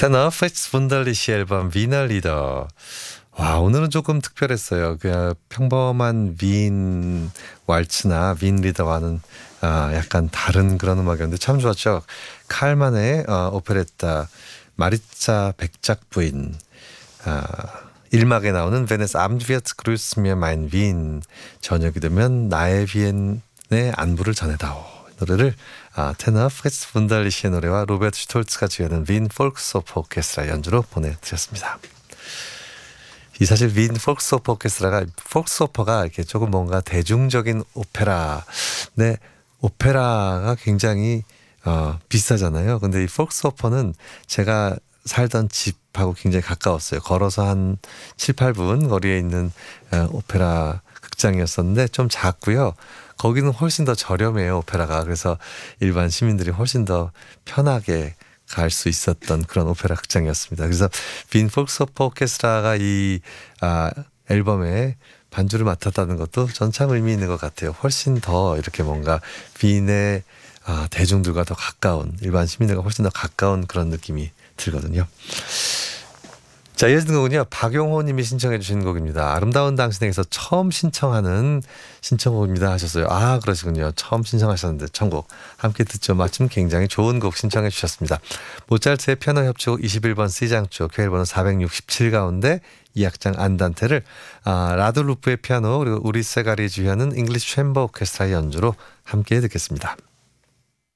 테너 페츠 분들리시 앨범 위너 리더. 와, 오늘은 조금 특별했어요. 그 평범한 윈 왈츠나 윈 리더와는 약간 다른 그런 음악이었는데 참 좋았죠. 칼만의 오페레타 마리차 백작 부인, 1막에 나오는 베네스 암비어트 그루스미어 마인 윈, 저녁이 되면 나의 비엔의 안부를 전해다오. 노래를 테너 프레츠 분달리시의 노래와 로베르트 슈톨츠가 지휘하는 윈 폴크소프 오케스트라 연주로 보내드렸습니다. 이 사실 윈 폴크소프 오케스트라가 폴크소퍼가 이렇게 조금 뭔가 대중적인 오페라, 네, 오페라가 굉장히 비싸잖아요. 근데 이 폴크소퍼는 제가 살던 집하고 굉장히 가까웠어요. 걸어서 한 7, 8분 거리에 있는 오페라 극장이었었는데 좀 작고요. 거기는 훨씬 더 저렴해요, 오페라가. 그래서 일반 시민들이 훨씬 더 편하게 갈 수 있었던 그런 오페라 극장이었습니다. 그래서 빈 폴크소퍼 오케스트라가 이 앨범에 반주를 맡았다는 것도 전 참 의미 있는 것 같아요. 훨씬 더 이렇게 뭔가 빈의 대중들과 더 가까운, 일반 시민들과 훨씬 더 가까운 그런 느낌이 들거든요. 자, 이어지는 곡은요, 박용호 님이 신청해 주신 곡입니다. 아름다운 당신에게서 처음 신청하는 신청곡입니다 하셨어요. 그러시군요. 처음 신청하셨는데 천곡 함께 듣죠. 마침 굉장히 좋은 곡 신청해 주셨습니다. 모차르트의 피아노 협주곡 21번 C장조 쾌일번호 467 가운데 2악장 안단테를 라돌루프의 피아노 그리고 우리 세가리 주휘하는 잉글리시 챔버 오케스트라의 연주로 함께 듣겠습니다.